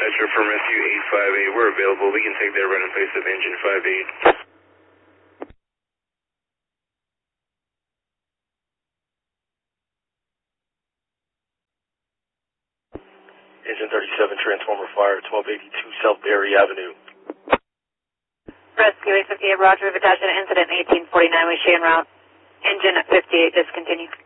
dispatcher from Rescue 858, we're available. We can take that run in place of engine 58. Engine 37, transformer fire, 1282 South Berry Avenue. Rescue 858, roger, we've attached an incident 1849 with Cheyenne route. Engine at 58, discontinue.